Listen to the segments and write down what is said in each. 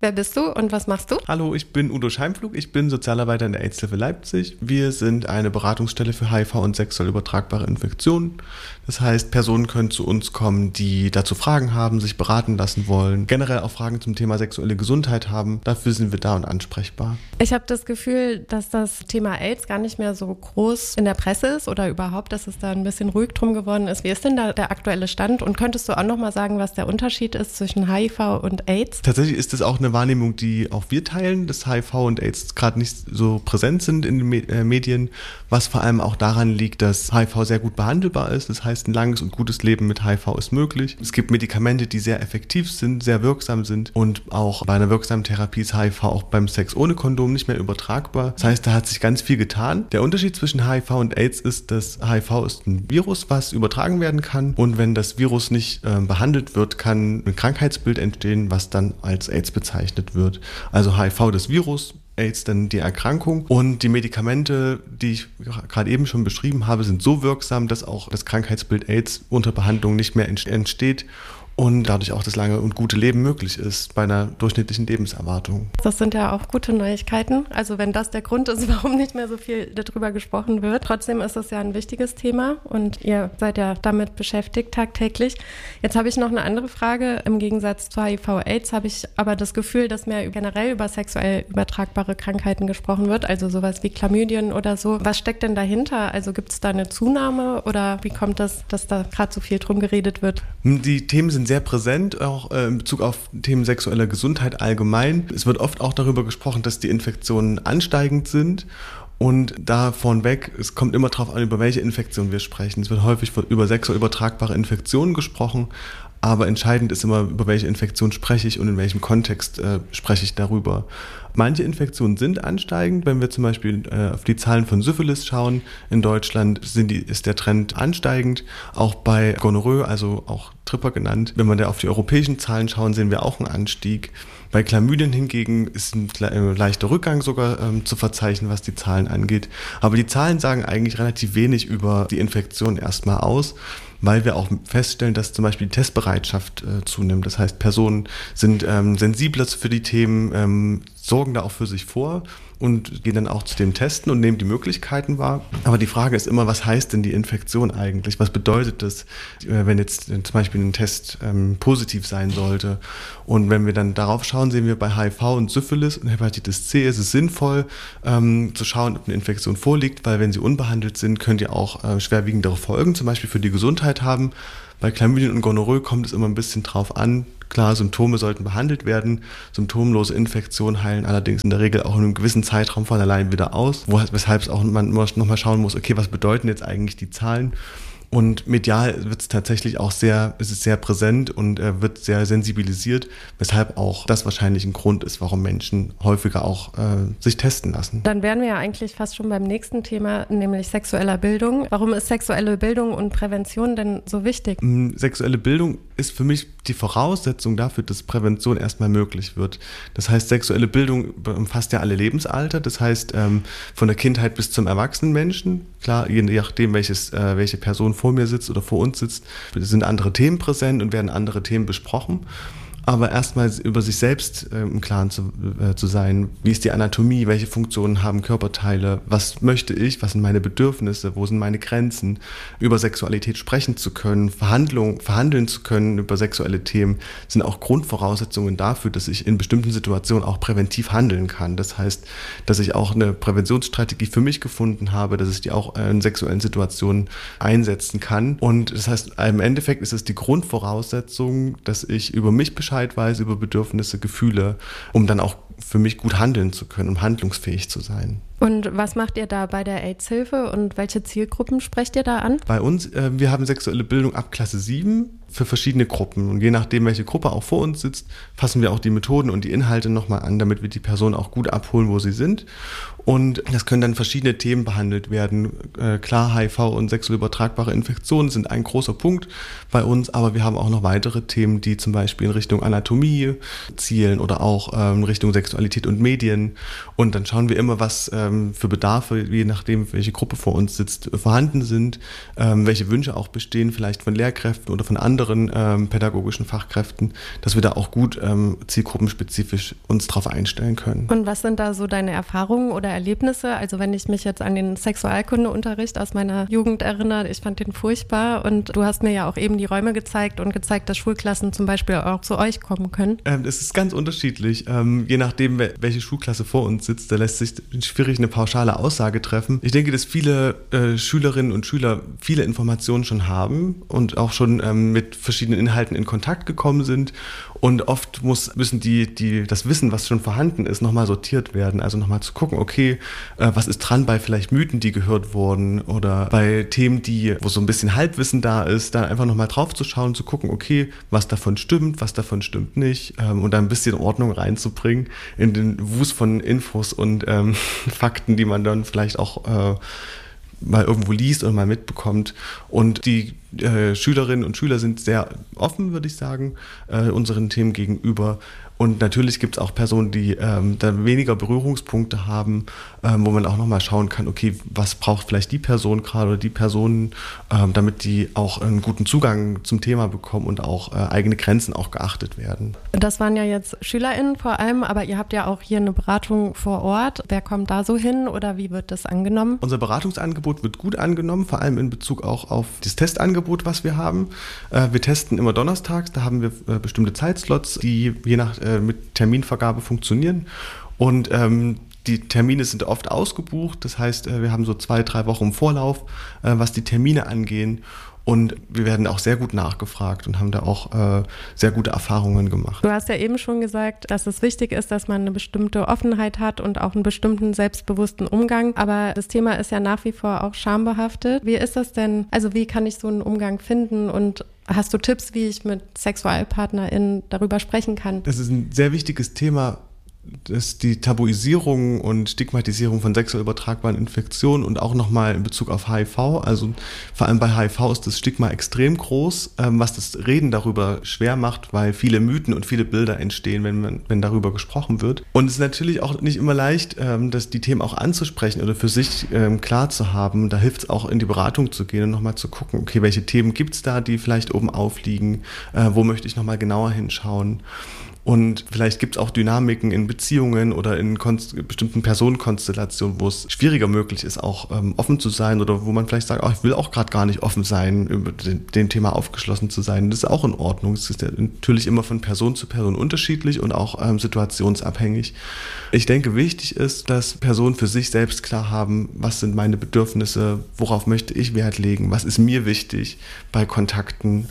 Wer bist du und was machst du? Hallo, ich bin Udo Scheimflug, ich bin Sozialarbeiter in der AIDS-Hilfe Leipzig. Wir sind eine Beratungsstelle für HIV und sexuell übertragbare Infektionen. Das heißt, Personen können zu uns kommen, die dazu Fragen haben, sich beraten lassen wollen, generell auch Fragen zum Thema sexuelle Gesundheit haben. Dafür sind wir da und ansprechbar. Ich habe das Gefühl, dass das Thema AIDS gar nicht mehr so groß in der Presse ist oder überhaupt, dass es da ein bisschen ruhig drum geworden ist. Wie ist denn da der aktuelle Stand? Und könntest du auch noch mal sagen, was der Unterschied ist zwischen HIV und AIDS? Tatsächlich ist das auch eine Wahrnehmung, die auch wir teilen, dass HIV und AIDS gerade nicht so präsent sind in den Medien, was vor allem auch daran liegt, dass HIV sehr gut behandelbar ist. Das heißt, ein langes und gutes Leben mit HIV ist möglich. Es gibt Medikamente, die sehr effektiv sind, sehr wirksam sind und auch bei einer wirksamen Therapie ist HIV auch beim Sex ohne Kondom nicht mehr übertragbar. Das heißt, da hat sich ganz viel getan. Der Unterschied zwischen HIV und AIDS ist, dass HIV ist ein Virus, was übertragen werden kann und wenn das Virus nicht behandelt wird, kann ein Krankheitsbild entstehen, was dann als AIDS bezeichnet wird. Also HIV das Virus, AIDS dann die Erkrankung und die Medikamente, die ich gerade eben schon beschrieben habe, sind so wirksam, dass auch das Krankheitsbild AIDS unter Behandlung nicht mehr entsteht und dadurch auch das lange und gute Leben möglich ist bei einer durchschnittlichen Lebenserwartung. Das sind ja auch gute Neuigkeiten. Also wenn das der Grund ist, warum nicht mehr so viel darüber gesprochen wird. Trotzdem ist es ja ein wichtiges Thema und ihr seid ja damit beschäftigt tagtäglich. Jetzt habe ich noch eine andere Frage. Im Gegensatz zu HIV/AIDS habe ich aber das Gefühl, dass mehr generell über sexuell übertragbare Krankheiten gesprochen wird, also sowas wie Chlamydien oder so. Was steckt denn dahinter? Also gibt es da eine Zunahme oder wie kommt das, dass da gerade so viel drum geredet wird? Die Themen sind sehr präsent, auch in Bezug auf Themen sexueller Gesundheit allgemein. Es wird oft auch darüber gesprochen, dass die Infektionen ansteigend sind. Und davon weg, es kommt immer darauf an, über welche Infektion wir sprechen. Es wird häufig über sexuell übertragbare Infektionen gesprochen, aber entscheidend ist immer, über welche Infektion spreche ich und in welchem Kontext spreche ich darüber. Manche Infektionen sind ansteigend. Wenn wir zum Beispiel auf die Zahlen von Syphilis schauen, in Deutschland ist der Trend ansteigend. Auch bei Gonorrhoe, also auch Tripper genannt. Wenn wir da auf die europäischen Zahlen schauen, sehen wir auch einen Anstieg. Bei Chlamydien hingegen ist ein leichter Rückgang sogar zu verzeichnen, was die Zahlen angeht. Aber die Zahlen sagen eigentlich relativ wenig über die Infektion erstmal aus, weil wir auch feststellen, dass zum Beispiel die Testbereitschaft zunimmt. Das heißt, Personen sind sensibler für die Themen, sorgen da auch für sich vor und gehen dann auch zu dem Testen und nehmen die Möglichkeiten wahr. Aber die Frage ist immer, was heißt denn die Infektion eigentlich? Was bedeutet das, wenn jetzt zum Beispiel ein Test positiv sein sollte? Und wenn wir dann darauf schauen, sehen wir bei HIV und Syphilis und Hepatitis C ist es sinnvoll zu schauen, ob eine Infektion vorliegt, weil wenn sie unbehandelt sind, könnt ihr auch schwerwiegendere Folgen, zum Beispiel für die Gesundheit haben. Bei Chlamydien und Gonorrhoe kommt es immer ein bisschen drauf an. Klar, Symptome sollten behandelt werden. Symptomlose Infektionen heilen allerdings in der Regel auch in einem gewissen Zeitraum von allein wieder aus, weshalb es auch man immer nochmal schauen muss, okay, was bedeuten jetzt eigentlich die Zahlen? Und medial wird es tatsächlich auch ist es sehr präsent und wird sehr sensibilisiert, weshalb auch das wahrscheinlich ein Grund ist, warum Menschen häufiger auch sich testen lassen. Dann wären wir ja eigentlich fast schon beim nächsten Thema, nämlich sexueller Bildung. Warum ist sexuelle Bildung und Prävention denn so wichtig? Sexuelle Bildung ist für mich die Voraussetzung dafür, dass Prävention erstmal möglich wird. Das heißt, sexuelle Bildung umfasst ja alle Lebensalter. Das heißt, von der Kindheit bis zum erwachsenen Menschen. Klar, je nachdem, welche Person vor mir sitzt oder vor uns sitzt, sind andere Themen präsent und werden andere Themen besprochen. Aber erstmal über sich selbst im Klaren zu sein. Wie ist die Anatomie? Welche Funktionen haben Körperteile? Was möchte ich? Was sind meine Bedürfnisse? Wo sind meine Grenzen? Über Sexualität sprechen zu können, verhandeln zu können über sexuelle Themen, sind auch Grundvoraussetzungen dafür, dass ich in bestimmten Situationen auch präventiv handeln kann. Das heißt, dass ich auch eine Präventionsstrategie für mich gefunden habe, dass ich die auch in sexuellen Situationen einsetzen kann. Und das heißt, im Endeffekt ist es die Grundvoraussetzung, dass ich über mich Bescheid weiß, über Bedürfnisse, Gefühle, um dann auch für mich gut handeln zu können, um handlungsfähig zu sein. Und was macht ihr da bei der AIDS-Hilfe und welche Zielgruppen sprecht ihr da an? Bei uns, wir haben sexuelle Bildung ab Klasse 7 für verschiedene Gruppen. Und je nachdem, welche Gruppe auch vor uns sitzt, fassen wir auch die Methoden und die Inhalte nochmal an, damit wir die Person auch gut abholen, wo sie sind. Und das können dann verschiedene Themen behandelt werden. Klar, HIV und sexuell übertragbare Infektionen sind ein großer Punkt bei uns, aber wir haben auch noch weitere Themen, die zum Beispiel in Richtung Anatomie zielen oder auch in Richtung Sexualität und Medien. Und dann schauen wir immer, was für Bedarfe, je nachdem, welche Gruppe vor uns sitzt, vorhanden sind, welche Wünsche auch bestehen, vielleicht von Lehrkräften oder von anderen anderen pädagogischen Fachkräften, dass wir da auch gut zielgruppenspezifisch uns drauf einstellen können. Und was sind da so deine Erfahrungen oder Erlebnisse? Also wenn ich mich jetzt an den Sexualkundeunterricht aus meiner Jugend erinnere, ich fand den furchtbar und du hast mir ja auch eben die Räume gezeigt und gezeigt, dass Schulklassen zum Beispiel auch zu euch kommen können. Es ist ganz unterschiedlich. Je nachdem, welche Schulklasse vor uns sitzt, da lässt sich schwierig eine pauschale Aussage treffen. Ich denke, dass viele Schülerinnen und Schüler viele Informationen schon haben und auch schon mit verschiedenen Inhalten in Kontakt gekommen sind. Und oft müssen das Wissen, was schon vorhanden ist, nochmal sortiert werden. Also nochmal zu gucken, okay, was ist dran bei vielleicht Mythen, die gehört wurden oder bei Themen, wo so ein bisschen Halbwissen da ist, dann einfach nochmal drauf zu schauen, zu gucken, okay, was davon stimmt nicht und da ein bisschen Ordnung reinzubringen in den Wust von Infos und Fakten, die man dann vielleicht auch mal irgendwo liest oder mal mitbekommt. Und die Schülerinnen und Schüler sind sehr offen, würde ich sagen, unseren Themen gegenüber. Und natürlich gibt es auch Personen, die da weniger Berührungspunkte haben, wo man auch nochmal schauen kann, okay, was braucht vielleicht die Person gerade oder die Personen, damit die auch einen guten Zugang zum Thema bekommen und auch eigene Grenzen auch geachtet werden. Das waren ja jetzt SchülerInnen vor allem, aber ihr habt ja auch hier eine Beratung vor Ort. Wer kommt da so hin oder wie wird das angenommen? Unser Beratungsangebot wird gut angenommen, vor allem in Bezug auch auf das Testangebot, was wir haben. Wir testen immer donnerstags, da haben wir bestimmte Zeitslots, die je nach mit Terminvergabe funktionieren und die Termine sind oft ausgebucht, das heißt, wir haben so 2-3 Wochen im Vorlauf, was die Termine angehen und wir werden auch sehr gut nachgefragt und haben da auch sehr gute Erfahrungen gemacht. Du hast ja eben schon gesagt, dass es wichtig ist, dass man eine bestimmte Offenheit hat und auch einen bestimmten selbstbewussten Umgang, aber das Thema ist ja nach wie vor auch schambehaftet. Wie ist das denn, also wie kann ich so einen Umgang finden und hast du Tipps, wie ich mit SexualpartnerInnen darüber sprechen kann? Das ist ein sehr wichtiges Thema, dass die Tabuisierung und Stigmatisierung von sexuell übertragbaren Infektionen und auch nochmal in Bezug auf HIV, also vor allem bei HIV ist das Stigma extrem groß, was das Reden darüber schwer macht, weil viele Mythen und viele Bilder entstehen, wenn darüber gesprochen wird. Und es ist natürlich auch nicht immer leicht, die Themen auch anzusprechen oder für sich klar zu haben. Da hilft es auch, in die Beratung zu gehen und nochmal zu gucken, okay, welche Themen gibt es da, die vielleicht oben aufliegen, wo möchte ich nochmal genauer hinschauen. Und vielleicht gibt es auch Dynamiken in Beziehungen oder in bestimmten Personenkonstellationen, wo es schwieriger möglich ist, auch offen zu sein oder wo man vielleicht sagt, ich will auch gerade gar nicht offen sein, über dem Thema aufgeschlossen zu sein. Das ist auch in Ordnung. Es ist ja natürlich immer von Person zu Person unterschiedlich und auch situationsabhängig. Ich denke, wichtig ist, dass Personen für sich selbst klar haben, was sind meine Bedürfnisse, worauf möchte ich Wert legen, was ist mir wichtig bei Kontakten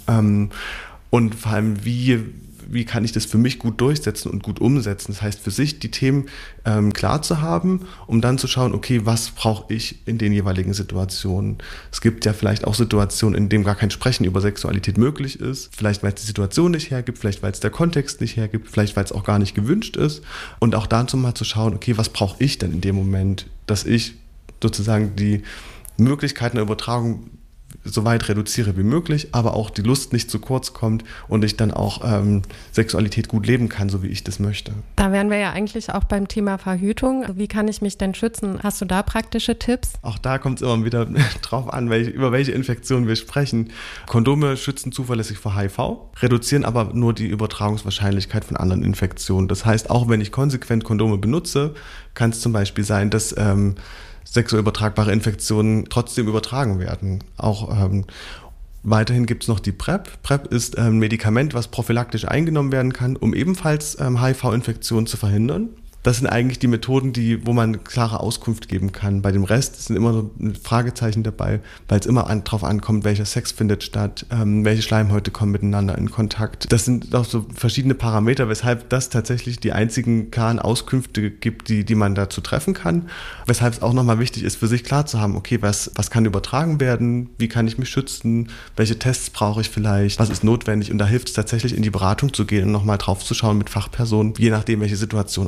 und vor allem, wie kann ich das für mich gut durchsetzen und gut umsetzen. Das heißt, für sich die Themen klar zu haben, um dann zu schauen, okay, was brauche ich in den jeweiligen Situationen. Es gibt ja vielleicht auch Situationen, in denen gar kein Sprechen über Sexualität möglich ist. Vielleicht, weil es die Situation nicht hergibt, vielleicht, weil es der Kontext nicht hergibt, vielleicht, weil es auch gar nicht gewünscht ist. Und auch dazu mal zu schauen, okay, was brauche ich denn in dem Moment, dass ich sozusagen die Möglichkeiten der Übertragung so weit reduziere wie möglich, aber auch die Lust nicht zu kurz kommt und ich dann auch Sexualität gut leben kann, so wie ich das möchte. Da wären wir ja eigentlich auch beim Thema Verhütung. Wie kann ich mich denn schützen? Hast du da praktische Tipps? Auch da kommt es immer wieder drauf an, über welche Infektionen wir sprechen. Kondome schützen zuverlässig vor HIV, reduzieren aber nur die Übertragungswahrscheinlichkeit von anderen Infektionen. Das heißt, auch wenn ich konsequent Kondome benutze, kann es zum Beispiel sein, dass sexuell übertragbare Infektionen trotzdem übertragen werden. Auch weiterhin gibt es noch die PrEP. PrEP ist ein Medikament, was prophylaktisch eingenommen werden kann, um ebenfalls HIV-Infektionen zu verhindern. Das sind eigentlich die Methoden, wo man klare Auskunft geben kann. Bei dem Rest sind immer so Fragezeichen dabei, weil es immer darauf ankommt, welcher Sex findet statt, welche Schleimhäute kommen miteinander in Kontakt. Das sind auch so verschiedene Parameter, weshalb das tatsächlich die einzigen klaren Auskünfte gibt, die man dazu treffen kann. Weshalb es auch nochmal wichtig ist, für sich klar zu haben, okay, was kann übertragen werden, wie kann ich mich schützen, welche Tests brauche ich vielleicht, was ist notwendig. Und da hilft es tatsächlich, in die Beratung zu gehen und nochmal drauf zu schauen mit Fachpersonen, je nachdem, welche Situation auch vorliegt.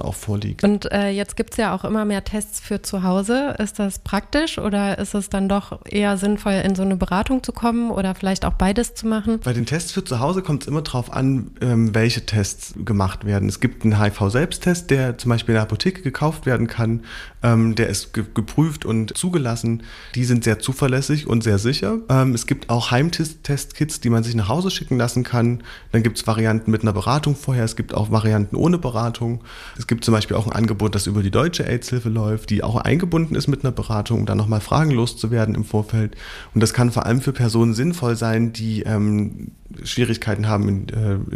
vorliegt. Und jetzt gibt es ja auch immer mehr Tests für zu Hause. Ist das praktisch oder ist es dann doch eher sinnvoll, in so eine Beratung zu kommen oder vielleicht auch beides zu machen? Bei den Tests für zu Hause kommt es immer darauf an, welche Tests gemacht werden. Es gibt einen HIV-Selbsttest, der zum Beispiel in der Apotheke gekauft werden kann. Der ist geprüft und zugelassen. Die sind sehr zuverlässig und sehr sicher. Es gibt auch Heimtest-Kits, die man sich nach Hause schicken lassen kann. Dann gibt es Varianten mit einer Beratung vorher. Es gibt auch Varianten ohne Beratung. Es gibt zum Beispiel auch ein Angebot, das über die Deutsche AIDS-Hilfe läuft, die auch eingebunden ist mit einer Beratung, um dann nochmal Fragen loszuwerden im Vorfeld. Und das kann vor allem für Personen sinnvoll sein, die Schwierigkeiten haben,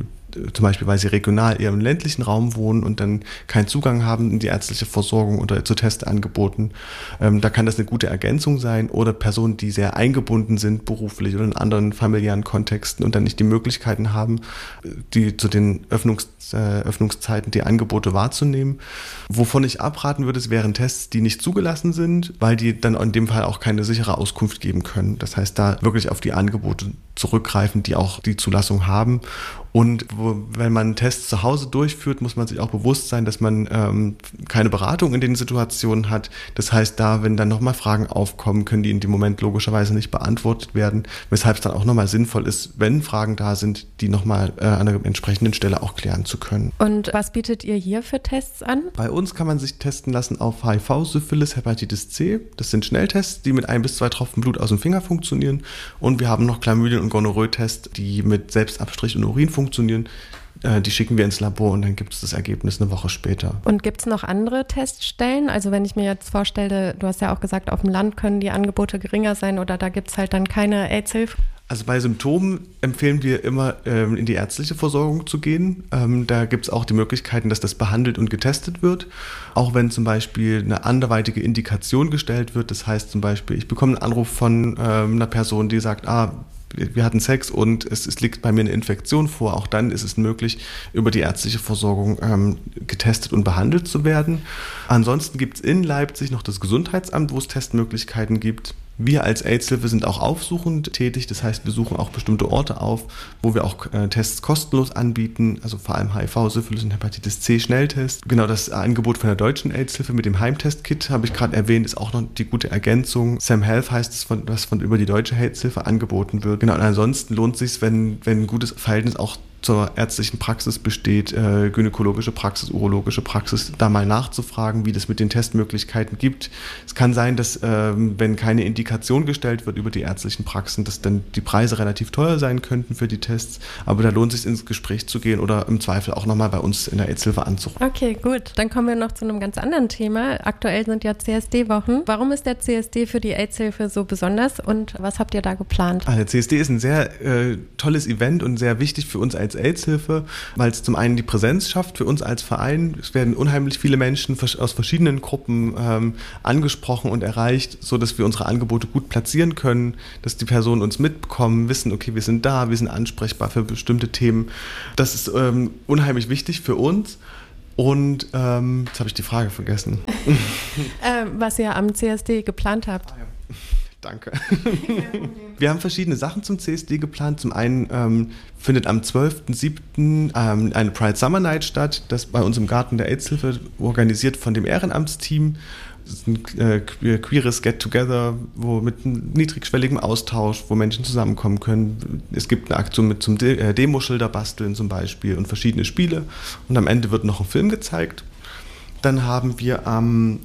zum Beispiel, weil sie regional eher im ländlichen Raum wohnen und dann keinen Zugang haben in die ärztliche Versorgung oder zu Testangeboten. Da kann das eine gute Ergänzung sein. Oder Personen, die sehr eingebunden sind beruflich oder in anderen familiären Kontexten und dann nicht die Möglichkeiten haben, die zu den Öffnungszeiten die Angebote wahrzunehmen. Wovon ich abraten würde, es wären Tests, die nicht zugelassen sind, weil die dann in dem Fall auch keine sichere Auskunft geben können. Das heißt, da wirklich auf die Angebote zurückgreifen, die auch die Zulassung haben. Und wenn man Tests zu Hause durchführt, muss man sich auch bewusst sein, dass man keine Beratung in den Situationen hat. Das heißt, wenn dann nochmal Fragen aufkommen, können die in dem Moment logischerweise nicht beantwortet werden, weshalb es dann auch nochmal sinnvoll ist, wenn Fragen da sind, die nochmal an der entsprechenden Stelle auch klären zu können. Und was bietet ihr hier für Tests an? Bei uns kann man sich testen lassen auf HIV, Syphilis, Hepatitis C. Das sind Schnelltests, die mit 1 bis 2 Tropfen Blut aus dem Finger funktionieren. Und wir haben noch Chlamydien- und Gonorrhoe-Tests, die mit Selbstabstrich und Urin funktionieren. Die schicken wir ins Labor und dann gibt es das Ergebnis eine Woche später. Und gibt es noch andere Teststellen? Also wenn ich mir jetzt vorstelle, du hast ja auch gesagt, auf dem Land können die Angebote geringer sein oder da gibt es halt dann keine AIDS-Hilfe. Also bei Symptomen empfehlen wir immer, in die ärztliche Versorgung zu gehen. Da gibt es auch die Möglichkeiten, dass das behandelt und getestet wird. Auch wenn zum Beispiel eine anderweitige Indikation gestellt wird. Das heißt zum Beispiel, ich bekomme einen Anruf von einer Person, die sagt, wir hatten Sex und es liegt bei mir eine Infektion vor. Auch dann ist es möglich, über die ärztliche Versorgung getestet und behandelt zu werden. Ansonsten gibt es in Leipzig noch das Gesundheitsamt, wo es Testmöglichkeiten gibt. Wir als AIDS-Hilfe sind auch aufsuchend tätig, das heißt, wir suchen auch bestimmte Orte auf, wo wir auch Tests kostenlos anbieten, also vor allem HIV, Syphilis und Hepatitis C Schnelltests. Genau, das Angebot von der Deutschen AIDS-Hilfe mit dem Heimtest-Kit, habe ich gerade erwähnt, ist auch noch die gute Ergänzung. Sam Health heißt es, was von über die Deutsche AIDS-Hilfe angeboten wird. Genau, und ansonsten lohnt es sich, wenn ein gutes Verhältnis auch zur ärztlichen Praxis besteht, gynäkologische Praxis, urologische Praxis, da mal nachzufragen, wie das mit den Testmöglichkeiten gibt. Es kann sein, dass wenn keine Indikation gestellt wird über die ärztlichen Praxen, dass dann die Preise relativ teuer sein könnten für die Tests, aber da lohnt es sich ins Gespräch zu gehen oder im Zweifel auch nochmal bei uns in der AIDS-Hilfe anzurufen. Okay, gut. Dann kommen wir noch zu einem ganz anderen Thema. Aktuell sind ja CSD-Wochen. Warum ist der CSD für die AIDS-Hilfe so besonders und was habt ihr da geplant? Der CSD ist ein sehr tolles Event und sehr wichtig für uns als AIDS-Hilfe, weil es zum einen die Präsenz schafft für uns als Verein. Es werden unheimlich viele Menschen aus verschiedenen Gruppen angesprochen und erreicht, sodass wir unsere Angebote gut platzieren können, dass die Personen uns mitbekommen, wissen, okay, wir sind da, wir sind ansprechbar für bestimmte Themen. Das ist unheimlich wichtig für uns. Und jetzt habe ich die Frage vergessen. Was ihr am CSD geplant habt. Danke. Wir haben verschiedene Sachen zum CSD geplant. Zum einen findet am 12.07. eine Pride Summer Night statt, das bei uns im Garten der AIDS-Hilfe organisiert von dem Ehrenamtsteam. Das ist ein queeres Get-Together, mit einem niedrigschwelligen Austausch, wo Menschen zusammenkommen können. Es gibt eine Aktion zum Demoschilder basteln zum Beispiel und verschiedene Spiele. Und am Ende wird noch ein Film gezeigt. Dann haben wir am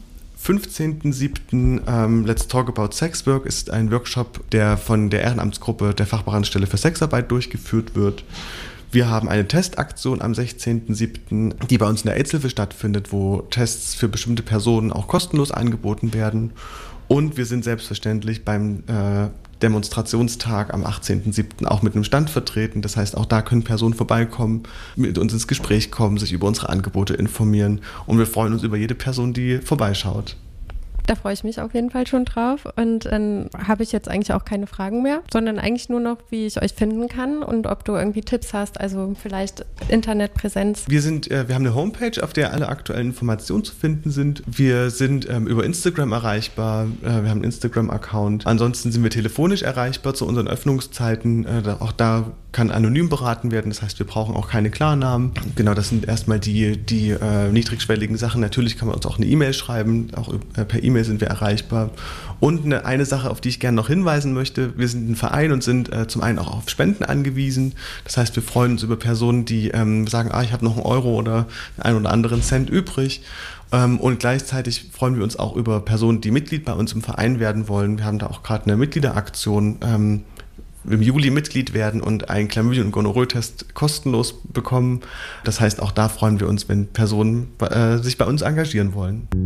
15.07. Let's Talk About Sex Work ist ein Workshop, der von der Ehrenamtsgruppe der Fachberatungsstelle für Sexarbeit durchgeführt wird. Wir haben eine Testaktion am 16.07., die bei uns in der AIDS-Hilfe stattfindet, wo Tests für bestimmte Personen auch kostenlos angeboten werden. Und wir sind selbstverständlich beim Demonstrationstag am 18.07. auch mit einem Stand vertreten. Das heißt, auch da können Personen vorbeikommen, mit uns ins Gespräch kommen, sich über unsere Angebote informieren. Und wir freuen uns über jede Person, die vorbeischaut. Da freue ich mich auf jeden Fall schon drauf. Und dann habe ich jetzt eigentlich auch keine Fragen mehr, sondern eigentlich nur noch, wie ich euch finden kann und ob du irgendwie Tipps hast, also vielleicht Internetpräsenz. Wir haben eine Homepage, auf der alle aktuellen Informationen zu finden sind. Wir sind über Instagram erreichbar. Wir haben einen Instagram-Account. Ansonsten sind wir telefonisch erreichbar zu unseren Öffnungszeiten. Auch da kann anonym beraten werden, das heißt, wir brauchen auch keine Klarnamen. Genau, das sind erstmal die niedrigschwelligen Sachen. Natürlich kann man uns auch eine E-Mail schreiben, auch per E-Mail sind wir erreichbar. Und eine Sache, auf die ich gerne noch hinweisen möchte, wir sind ein Verein und sind zum einen auch auf Spenden angewiesen. Das heißt, wir freuen uns über Personen, die sagen, ich habe noch einen Euro oder einen oder anderen Cent übrig. Und gleichzeitig freuen wir uns auch über Personen, die Mitglied bei uns im Verein werden wollen. Wir haben da auch gerade eine Mitgliederaktion, im Juli Mitglied werden und einen Chlamydien- und Gonorrhoe-Test kostenlos bekommen. Das heißt, auch da freuen wir uns, wenn Personen sich bei uns engagieren wollen.